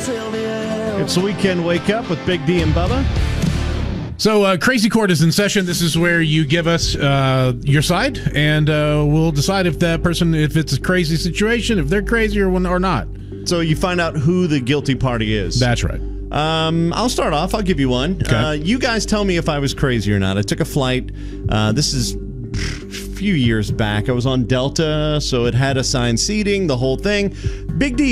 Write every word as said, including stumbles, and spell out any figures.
It's the weekend wake up with Big D and Bubba. So, uh, Crazy Court is in session. This is where you give us uh, your side, and uh, we'll decide if that person, if it's a crazy situation, if they're crazy or, or not. So you find out who the guilty party is. That's right. Um, I'll start off. I'll give you one. Okay. Uh, you guys tell me if I was crazy or not. I took a flight. Uh, this is a few years back. I was on Delta, so it had assigned seating, the whole thing. Big D